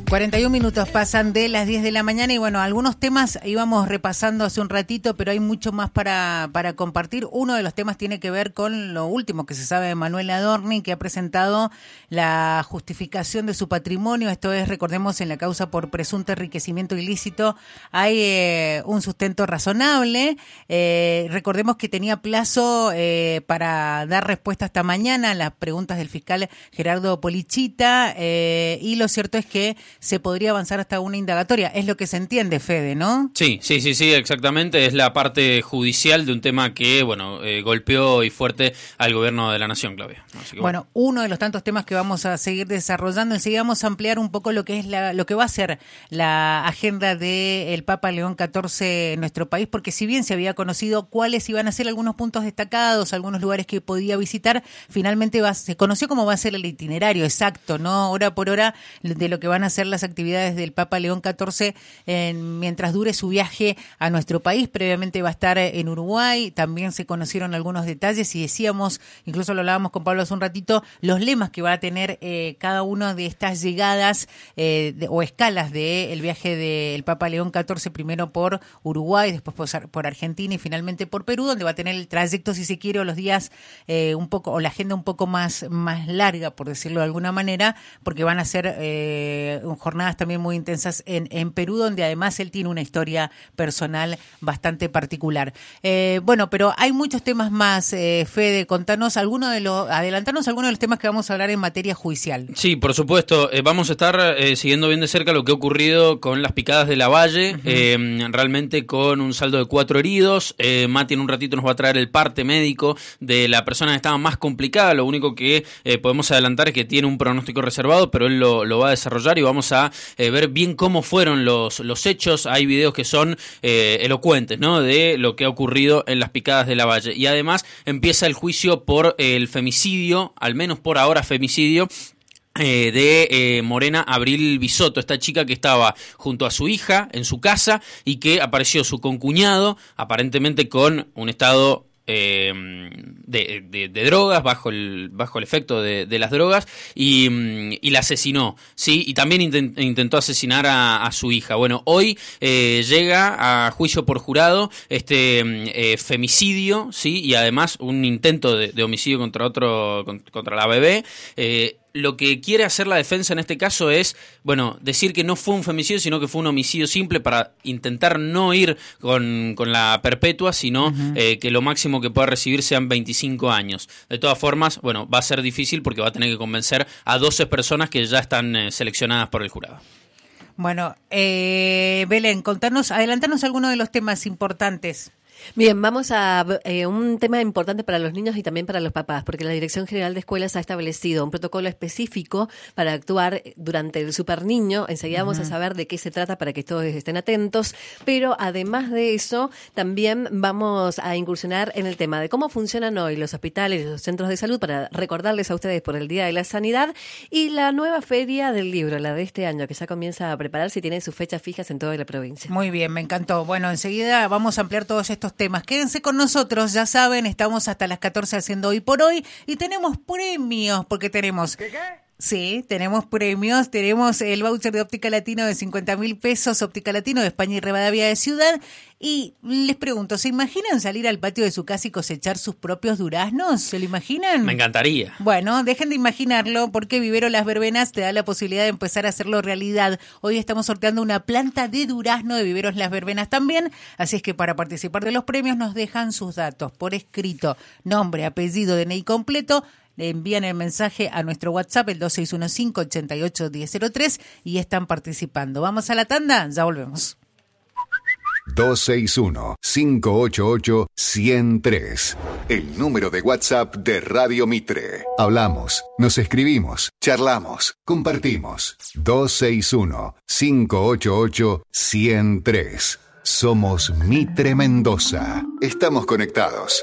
41 minutos pasan de las 10 de la mañana y bueno, algunos temas íbamos repasando hace un ratito, pero hay mucho más para compartir. Uno de los temas tiene que ver con lo último que se sabe de Manuel Adorni, que ha presentado la justificación de su patrimonio. Esto es, recordemos, en la causa por presunto enriquecimiento ilícito hay un sustento razonable. Recordemos que tenía plazo para dar respuesta hasta mañana a las preguntas del fiscal Gerardo Polichita y lo cierto es que se podría avanzar hasta una indagatoria. Es lo que se entiende, Fede, ¿no? Sí, exactamente. Es la parte judicial de un tema que, golpeó y fuerte al gobierno de la nación, Claudia. Así que, bueno, uno de los tantos temas que vamos a seguir desarrollando. Enseguida vamos a ampliar un poco lo que es lo que va a ser la agenda del Papa León XIV en nuestro país, porque si bien se había conocido cuáles iban a ser algunos puntos destacados, algunos lugares que podía visitar, finalmente se conoció cómo va a ser el itinerario exacto, ¿no? Hora por hora de lo que van a ser las actividades del Papa León XIV mientras dure su viaje a nuestro país. Previamente va a estar en Uruguay, también se conocieron algunos detalles y decíamos, incluso lo hablábamos con Pablo hace un ratito, los lemas que va a tener cada una de estas llegadas o escalas del viaje del Papa León XIV, primero por Uruguay, después por Argentina y finalmente por Perú, donde va a tener el trayecto, si se quiere, o los días un poco, o la agenda un poco más larga, por decirlo de alguna manera, porque van a ser jornadas también muy intensas en Perú, donde además él tiene una historia personal bastante particular. Pero hay muchos temas más, Fede, adelantarnos algunos de los temas que vamos a hablar en materia judicial. Sí, por supuesto. Vamos a estar siguiendo bien de cerca lo que ha ocurrido con las picadas de Lavalle, realmente con un saldo de 4 heridos. Mati en un ratito nos va a traer el parte médico de la persona que estaba más complicada. Lo único que podemos adelantar es que tiene un pronóstico reservado, pero él lo va a desarrollar y vamos a ver bien cómo fueron los hechos. Hay videos que son elocuentes, ¿no?, de lo que ha ocurrido en las picadas de Lavalle. Y además empieza el juicio por el femicidio, al menos por ahora femicidio, de Morena Abril Bisotto, esta chica que estaba junto a su hija en su casa y que apareció su concuñado, aparentemente con un estado de drogas, bajo el efecto de las drogas, y la asesinó, ¿sí? Y también intentó asesinar a su hija. Bueno, hoy llega a juicio por jurado este femicidio, ¿sí? Y además un intento de homicidio contra la bebé. Lo que quiere hacer la defensa en este caso es, decir que no fue un femicidio, sino que fue un homicidio simple para intentar no ir con la perpetua, sino que lo máximo que pueda recibir sean 25 años. De todas formas, va a ser difícil porque va a tener que convencer a 12 personas que ya están seleccionadas por el jurado. Bueno, Belén, adelantarnos algunos de los temas importantes. Bien, vamos a un tema importante para los niños y también para los papás, porque la Dirección General de Escuelas ha establecido un protocolo específico para actuar durante el Super Niño. Enseguida vamos a saber de qué se trata para que todos estén atentos, pero además de eso, también vamos a incursionar en el tema de cómo funcionan hoy los hospitales y los centros de salud para recordarles a ustedes por el Día de la Sanidad y la nueva Feria del Libro, la de este año, que ya comienza a prepararse y tiene sus fechas fijas en toda la provincia. Muy bien, me encantó. Bueno, enseguida vamos a ampliar todos estos temas. Quédense con nosotros, ya saben, estamos hasta las 14 haciendo Hoy por Hoy y tenemos premios, porque tenemos... ¿Qué? Sí, tenemos premios, tenemos el voucher de Óptica Latino de 50.000 pesos, Óptica Latino de España y Rivadavia de Ciudad. Y les pregunto, ¿se imaginan salir al patio de su casa y cosechar sus propios duraznos? ¿Se lo imaginan? Me encantaría. Bueno, dejen de imaginarlo porque Vivero Las Verbenas te da la posibilidad de empezar a hacerlo realidad. Hoy estamos sorteando una planta de durazno de Viveros Las Verbenas también, así es que para participar de los premios nos dejan sus datos por escrito, nombre, apellido, DNI completo. Le envían el mensaje a nuestro WhatsApp, el 2615-881003, y están participando. ¿Vamos a la tanda? Ya volvemos. 261-588-103. El número de WhatsApp de Radio Mitre. Hablamos, nos escribimos, charlamos, compartimos. 261-588-103. Somos Mitre Mendoza. Estamos conectados.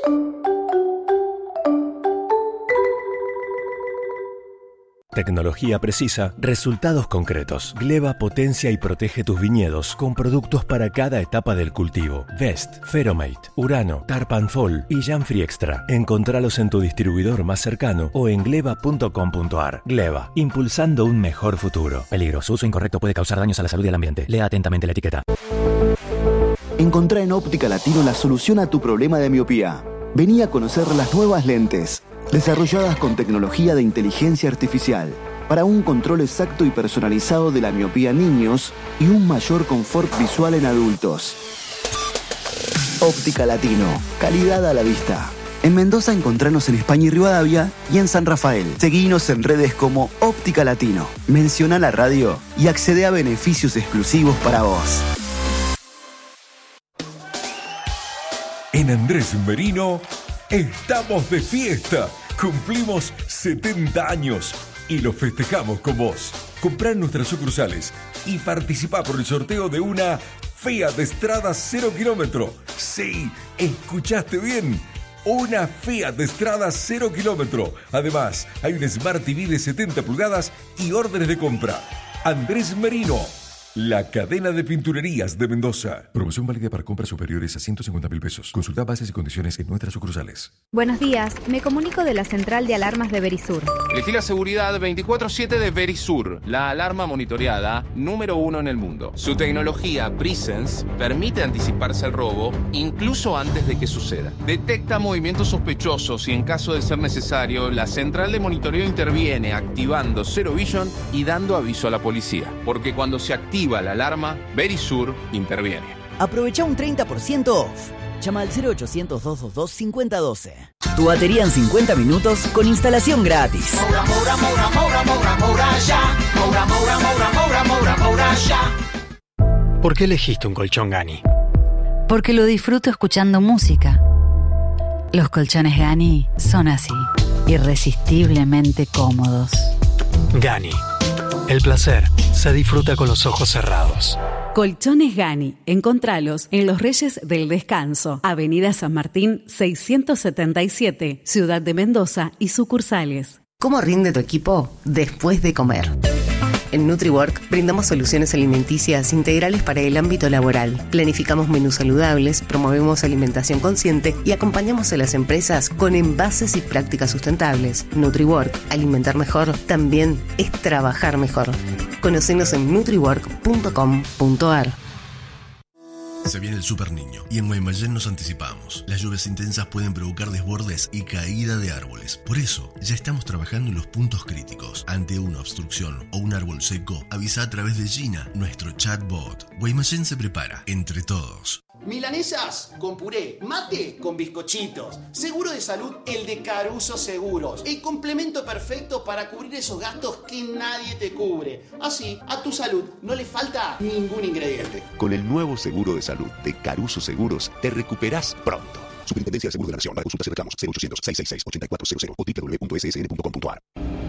Tecnología precisa, resultados concretos. Gleba potencia y protege tus viñedos con productos para cada etapa del cultivo. Vest, Feromate, Urano, Tarpanfol y Janfree Extra. Encontralos en tu distribuidor más cercano o en gleba.com.ar. Gleba, impulsando un mejor futuro. Peligro, su uso incorrecto puede causar daños a la salud y al ambiente. Lea atentamente la etiqueta. Encontrá en Óptica Latino la solución a tu problema de miopía. Vení a conocer las nuevas lentes, desarrolladas con tecnología de inteligencia artificial, para un control exacto y personalizado de la miopía en niños y un mayor confort visual en adultos. Óptica Latino, calidad a la vista. En Mendoza encontranos en España y Rivadavia y en San Rafael. Seguinos en redes como Óptica Latino. Menciona la radio y accede a beneficios exclusivos para vos. En Andrés Merino estamos de fiesta. Cumplimos 70 años y lo festejamos con vos. Comprá en nuestras sucursales y participá por el sorteo de una Fiat Strada 0 kilómetro. Sí, escuchaste bien. Una Fiat Strada 0 kilómetro. Además, hay un Smart TV de 70 pulgadas y órdenes de compra. Andrés Merino, la cadena de pinturerías de Mendoza. Promoción válida para compras superiores a 150.000 pesos. Consulta bases y condiciones en nuestras sucursales. Buenos días, me comunico de la central de alarmas de Verisur. Elegí la seguridad 24/7 de Verisur, la alarma monitoreada número 1 en el mundo. Su tecnología Presence permite anticiparse al robo incluso antes de que suceda. Detecta movimientos sospechosos y en caso de ser necesario, la central de monitoreo interviene activando Zero Vision y dando aviso a la policía. Porque cuando se activa la alarma, Verisur interviene. Aprovecha un 30% off. Llama al 0800-222-5012. Tu batería en 50 minutos con instalación gratis. ¿Por qué elegiste un colchón Gani? Porque lo disfruto escuchando música. Los colchones Gani son así, irresistiblemente cómodos. Gani. El placer se disfruta con los ojos cerrados. Colchones Gani. Encontralos en Los Reyes del Descanso, Avenida San Martín 677, Ciudad de Mendoza y sucursales. ¿Cómo rinde tu equipo después de comer? En NutriWork brindamos soluciones alimenticias integrales para el ámbito laboral. Planificamos menús saludables, promovemos alimentación consciente y acompañamos a las empresas con envases y prácticas sustentables. NutriWork, alimentar mejor, también es trabajar mejor. Conocenos en nutriwork.com.ar. Se viene el Super Niño y en Guaymallén nos anticipamos. Las lluvias intensas pueden provocar desbordes y caída de árboles. Por eso, ya estamos trabajando en los puntos críticos. Ante una obstrucción o un árbol seco, avisa a través de Gina, nuestro chatbot. Guaymallén se prepara, entre todos. Milanesas con puré, mate con bizcochitos. Seguro de salud, el de Caruso Seguros. El complemento perfecto para cubrir esos gastos que nadie te cubre. Así, a tu salud no le falta ningún ingrediente. Con el nuevo seguro de salud de Caruso Seguros, te recuperás pronto. Superintendencia de Seguros de la Nación. Para consultas y reclamos 0800-666-8400 o www.ssn.com.ar.